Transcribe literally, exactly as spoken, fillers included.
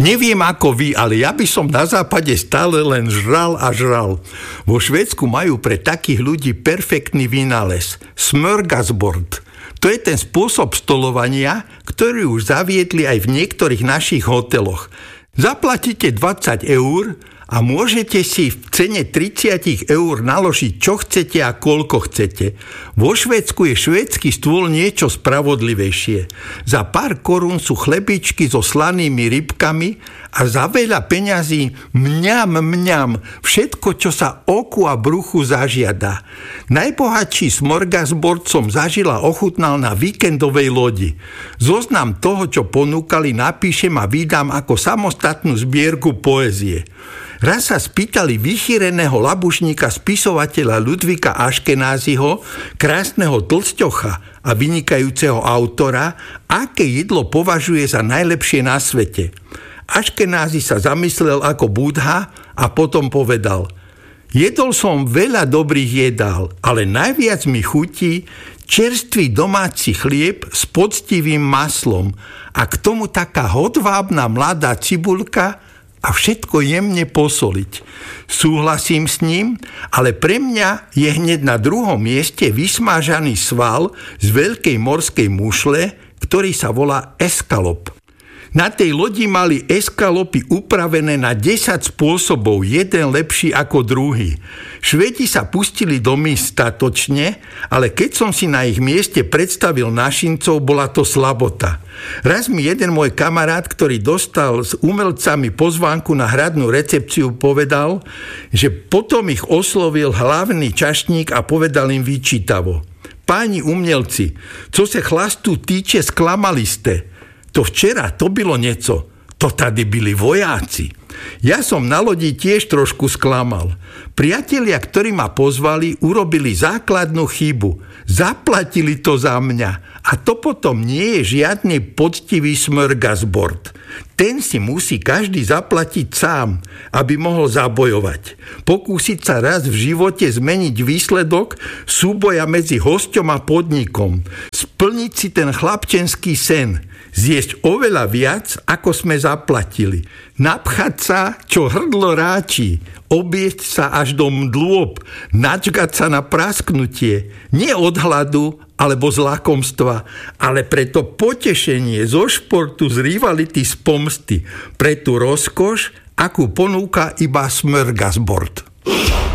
Neviem ako vy, ale ja by som na západe stále len žral a žral. Vo Švédsku majú pre takých ľudí perfektný vynález. Smörgåsbord. To je ten spôsob stolovania, ktorý už zaviedli aj v niektorých našich hoteloch. Zaplatíte dvadsať eur a môžete si v cene tridsať eur naložiť, čo chcete a koľko chcete. Vo Švédsku je švédsky stôl niečo spravodlivejšie. Za pár korún sú chlebičky so slanými rybkami a za veľa peňazí mňam, mňam, všetko, čo sa oku a bruchu zažiada. Najbohatší smorgasbord som zažila ochutnal na víkendovej lodi. Zoznam toho, čo ponúkali, napíšem a vydám ako samostatnú zbierku poézie. Raz sa spýtali vychýreného labušníka spisovateľa Ludvíka Aškenáziho, krásneho tlsťocha a vynikajúceho autora, aké jedlo považuje za najlepšie na svete. Aškenázi sa zamyslel ako Budha a potom povedal: jedol som veľa dobrých jedál, ale najviac mi chutí čerstvý domáci chlieb s poctivým maslom a k tomu taká hodvábna mladá cibuľka a všetko jemne posoliť. Súhlasím s ním, ale pre mňa je hneď na druhom mieste vysmážaný sval z veľkej morskej mušle, ktorý sa volá eskalop. Na tej lodi mali eskalopy upravené na desať spôsobov, jeden lepší ako druhý. Švédi sa pustili do míst statočne, ale keď som si na ich mieste predstavil našincov, bola to slabota. Raz mi jeden môj kamarát, ktorý dostal s umelcami pozvánku na hradnú recepciu, povedal, že potom ich oslovil hlavný čašník a povedal im vyčítavo: páni umelci, co se chlastu týče, sklamali ste. To včera, to bylo nieco. To tady byli vojáci. Ja som na lodi tiež trošku sklamal. Priatelia, ktorí ma pozvali, urobili základnú chybu. Zaplatili to za mňa. A to potom nie je žiadny poctivý smörgåsbord. Ten si musí každý zaplatiť sám, aby mohol zabojovať. Pokúsiť sa raz v živote zmeniť výsledok súboja medzi hosťom a podnikom. Splniť si ten chlapčenský sen. Zjesť oveľa viac, ako sme zaplatili. Napchať sa, čo hrdlo ráči. Obiesť sa až do mdlôb. Načgať sa na prasknutie. Nie od hladu, alebo z lakomstva, ale pre to potešenie zo športu, z rivality, z pomsty. Pre tú rozkoš, akú ponúka iba smörgåsbord.